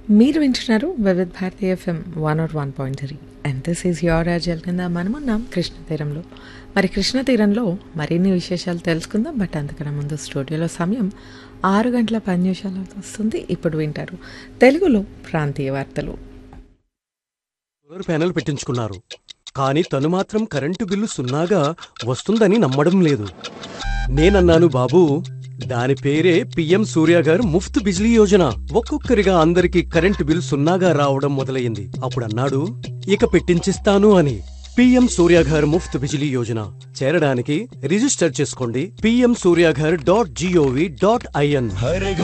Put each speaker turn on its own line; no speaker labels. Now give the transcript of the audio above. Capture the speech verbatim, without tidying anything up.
మీరు వింటున్నారు Vividh Bharati FM one not one point three and this is your అజల్ కింద మనమున్నాం కృష్ణ తీరంలో. మరి కృష్ణ తీరంలో మరిన్ని విశేషాలు తెలుసుకుందాం. బట్ అంతకన్నా ముందు స్టూడియోలో సమయం ఆరు గంటల పది నిమిషాలు వస్తుంది. ఇప్పుడు వింటారు తెలుగులో ప్రాంతీయ వార్తలు.
సోలార్ ప్యానెల్ పెట్టించుకున్నారు, కానీ తను మాత్రం కరెంటు బిల్లు సున్నాగా వస్తుందని నమ్మడం లేదు. నేనన్నాను, బాబూ దాని పేరే పిఎం సూర్య గారు ముఫ్త్ బిజ్లీ యోజన. ఒక్కొక్కరిగా అందరికీ కరెంటు బిల్ సున్నాగా రావడం మొదలయ్యింది. అప్పుడు అన్నాడు, ఇక పెట్టించిస్తాను అని. పిఎం సూర్యాఘర్ ముఫ్త్ బిజిలీ యోజన చేరడానికి రిజిస్టర్ చేసుకోండి PM Surya Ghar dot GOV dot IN.